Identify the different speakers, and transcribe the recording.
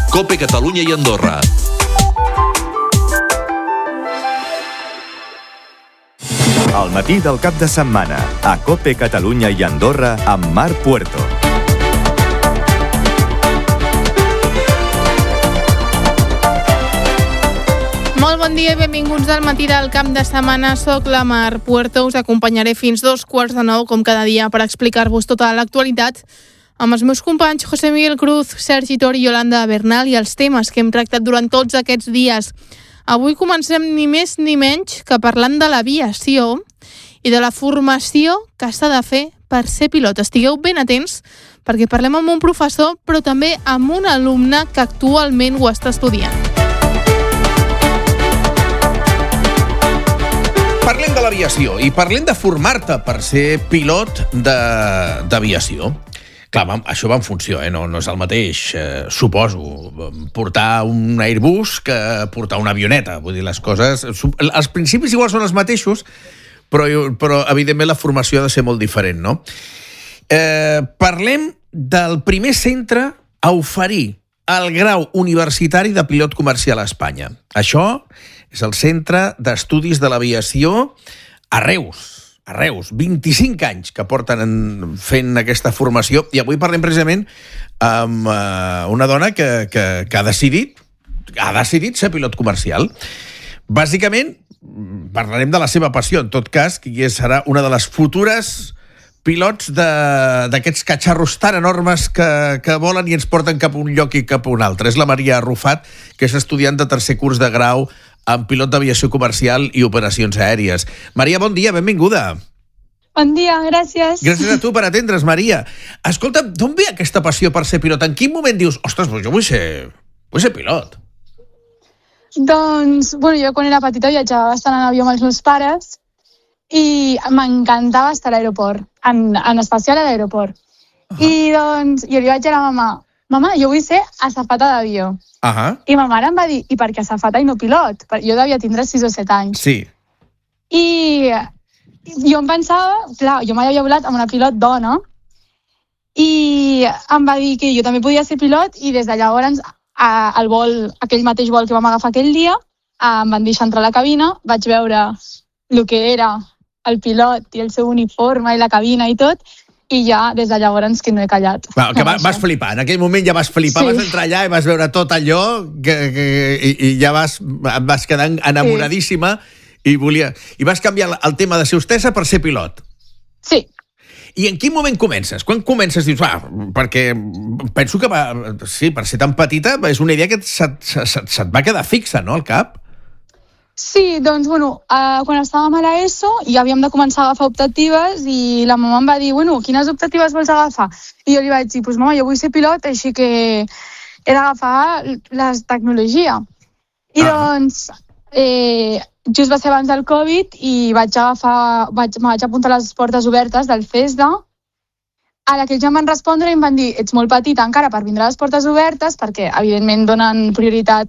Speaker 1: COPE Catalunya i Andorra.
Speaker 2: El matí del cap de setmana a COPE Catalunya i Andorra amb Marc Puerto.
Speaker 3: Molt bon dia i benvinguts al matí del cap de setmana. Soc la Mar Puerto, us acompanyaré fins 8:45, com cada dia, per explicar-vos tota l'actualitat amb els meus companys José Miguel Cruz, Sergi Tor i Yolanda Bernal i els temes que hem tractat durant tots aquests dies. Avui comencem ni més ni menys que parlant de l'aviació i de la formació que s'ha de fer per ser pilot. Estigueu ben atents perquè parlem amb un professor però també amb un alumne que actualment ho està estudiant.
Speaker 4: Parlem de l'aviació i parlem de formar-te per ser pilot d'aviació. Clar, això va en funció, no és el mateix, suposo, portar un Airbus que portar una avioneta. Vull dir, les coses... Els principis igual són els mateixos, però evidentment la formació ha de ser molt diferent, no? Parlem del primer centre a oferir el grau universitari de pilot comercial a Espanya. Això és el Centre d'Estudis de l'Aviació a Reus. 25 anys que porten fent aquesta formació, i avui parlem precisament amb una dona que ha decidit ser pilot comercial. Bàsicament, parlarem de la seva passió, en tot cas, que serà una de les futures pilots d'aquests catxarros tan enormes que volen i ens porten cap a un lloc i cap a un altre. És la Maria Arrufat, que és estudiant de tercer curs de grau en pilot d'aviació comercial i operacions aèries. Maria, bon dia, benvinguda.
Speaker 5: Bon dia, gràcies.
Speaker 4: Gràcies a tu per atendre's, Maria. Escolta, d'on ve aquesta passió per ser pilot? En quin moment dius, ostres, jo vull ser pilot?
Speaker 5: Doncs, jo quan era petita viatjava bastant en avió amb els meus pares i m'encantava estar a l'aeroport, en especial a l'aeroport. I doncs jo li vaig dir a la mama, jo vull ser azafata d'avió. I ma mare em va dir, i per què azafata i no pilot? Jo devia tindre 6 o 7 anys.
Speaker 4: Sí.
Speaker 5: I jo em pensava, clar, jo mai havia volat amb una pilot dona, i em va dir que jo també podia ser pilot, i des de llavors, aquell mateix vol que vam agafar aquell dia, em van deixar entrar a la cabina, vaig veure el que era el pilot i el seu uniforme i la cabina i tot, i ja des de llavors que no he callat.
Speaker 4: Que vas flipar, en aquell moment ja vas flipar, sí. Vas entrar allà i vas veure tot allò i ja vas quedar enamoradíssima, sí. I vas canviar el tema de ser hostessa per ser pilot.
Speaker 5: Sí.
Speaker 4: I en quin moment comences? Quan comences? Dius, perquè penso que per ser tan petita és una idea que se't va quedar fixa, no, al cap?
Speaker 5: Sí, doncs, quan estàvem a l'ESO i havíem de començar a agafar optatives i la mama em va dir, quines optatives vols agafar? I jo li vaig dir, mama, jo vull ser pilot, així que he d'agafar la tecnologia. I doncs, just va ser abans del Covid i me vaig apuntar a les portes obertes del CESDA, a la que ells em van respondre i em van dir, ets molt petita encara per vindre a les portes obertes perquè, evidentment, donen prioritat